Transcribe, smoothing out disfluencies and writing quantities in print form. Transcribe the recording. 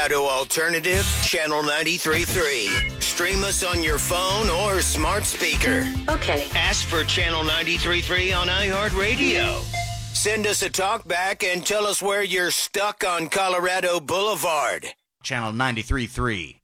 Colorado Alternative, Channel 93.3. Stream us on your phone or smart speaker. Okay. Ask for Channel 93.3 on iHeartRadio. Send us a talk back and tell us where you're stuck on Colorado Boulevard. Channel 93.3.